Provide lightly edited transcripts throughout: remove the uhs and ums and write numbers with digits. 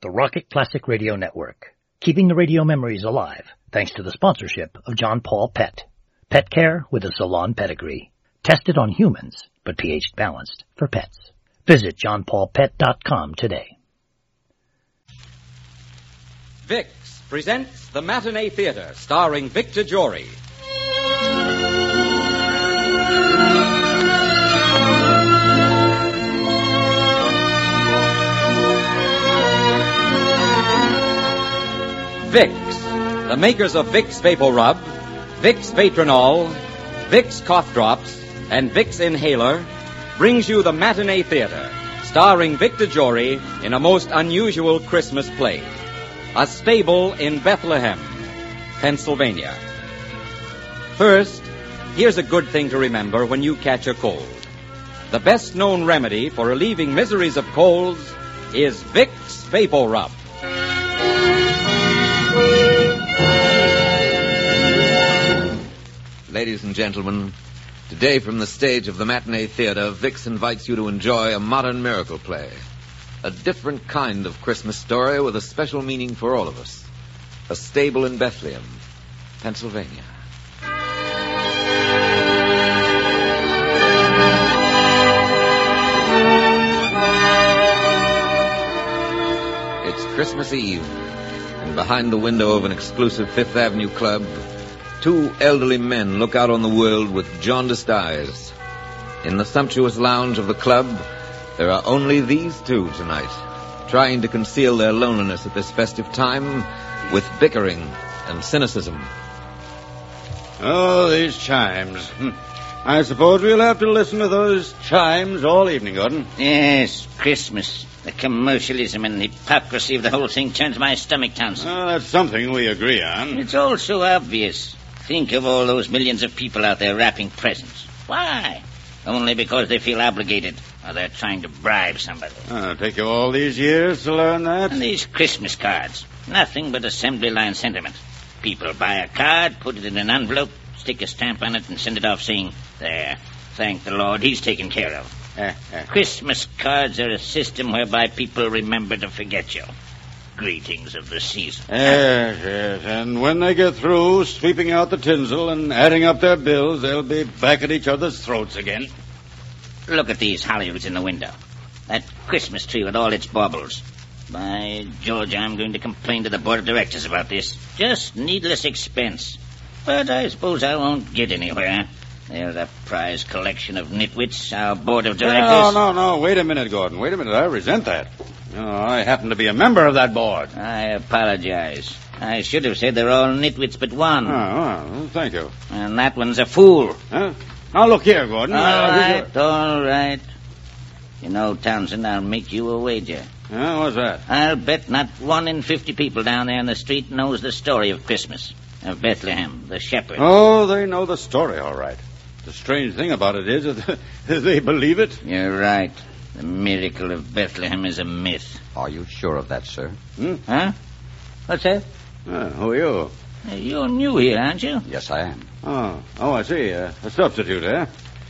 the Rocket Classic Radio Network, keeping the radio memories alive thanks to the sponsorship of John Paul Pet. Pet care with a salon pedigree. Tested on humans, but pH balanced for pets. Visit johnpaulpet.com today. Vicks presents The Matinee Theater, starring Victor Jory. Vicks, the makers of Vicks Vapor Rub, Vicks Vatronol, Vicks Cough Drops, and Vicks Inhaler, brings you The Matinee Theater, starring Victor Jory in a most unusual Christmas play. A Stable in Bethlehem, Pennsylvania. First, here's a good thing to remember when you catch a cold. The best-known remedy for relieving miseries of colds is Vicks Vapor Rub. Ladies and gentlemen, today from the stage of the Matinee Theater, Vicks invites you to enjoy a modern miracle play. A different kind of Christmas story with a special meaning for all of us. A Stable in Bethlehem, Pennsylvania. It's Christmas Eve, and behind the window of an exclusive Fifth Avenue club, two elderly men look out on the world with jaundiced eyes. In the sumptuous lounge of the club, there are only these two tonight, trying to conceal their loneliness at this festive time with bickering and cynicism. Oh, these chimes. I suppose we'll have to listen to those chimes all evening, Gordon. Yes, Christmas. The commercialism and hypocrisy of the whole thing turns my stomach, Townsend. Well, that's something we agree on. It's all so obvious. Think of all those millions of people out there wrapping presents. Why? Only because they feel obligated, or they're trying to bribe somebody. It'll take you all these years to learn that? And these Christmas cards. Nothing but assembly line sentiment. People buy a card, put it in an envelope, stick a stamp on it, and send it off saying, there, thank the Lord, he's taken care of. Christmas cards are a system whereby people remember to forget you. Greetings of the season. Yes. And when they get through sweeping out the tinsel and adding up their bills, they'll be back at each other's throats again. Look at these Hollywoods in the window. That Christmas tree with all its baubles. By George, I'm going to complain to the board of directors about this. Just needless expense. But I suppose I won't get anywhere. They're the prize collection of nitwits, our board of directors. No. Wait a minute, Gordon. Wait a minute. I resent that. I happen to be a member of that board. I apologize. I should have said they're all nitwits but one. Oh, well, thank you. And that one's a fool. Huh? Now, look here, Gordon. All right. You know, Townsend, I'll make you a wager. What's that? I'll bet not 1 in 50 people down there in the street knows the story of Christmas, of Bethlehem, the shepherd. Oh, they know the story, all right. The strange thing about it is that they believe it. You're right. The miracle of Bethlehem is a myth. Are you sure of that, sir? Huh? What's that? Who are you? You're new here, aren't you? Yes, I am. Oh, I see. A substitute, eh?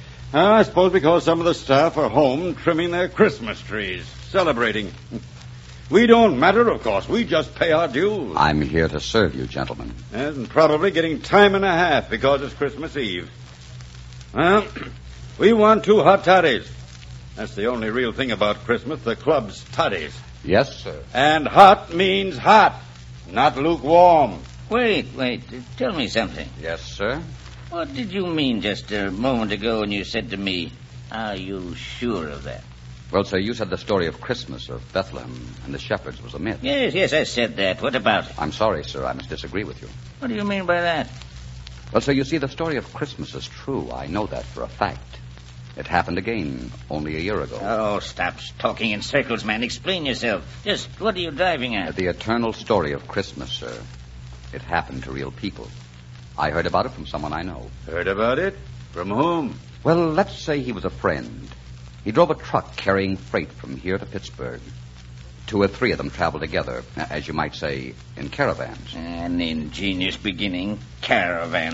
I suppose because some of the staff are home trimming their Christmas trees, celebrating. We don't matter, of course. We just pay our dues. I'm here to serve you, gentlemen. And probably getting time and a half because it's Christmas Eve. Well, we want 2 hot toddies. That's the only real thing about Christmas, the club's toddies. Yes, sir. And hot means hot, not lukewarm. Wait. Tell me something. Yes, sir. What did you mean just a moment ago when you said to me, are you sure of that? Well, sir, you said the story of Christmas, of Bethlehem, and the shepherds was a myth. Yes, I said that. What about it? I'm sorry, sir. I must disagree with you. What do you mean by that? Well, sir, you see, the story of Christmas is true. I know that for a fact. It happened again only a year ago. Oh, stop talking in circles, man. Explain yourself. Just what are you driving at? The eternal story of Christmas, sir. It happened to real people. I heard about it from someone I know. Heard about it? From whom? Well, let's say he was a friend. He drove a truck carrying freight from here to Pittsburgh. 2 or 3 of them traveled together, as you might say, in caravans. An ingenious beginning. Caravan.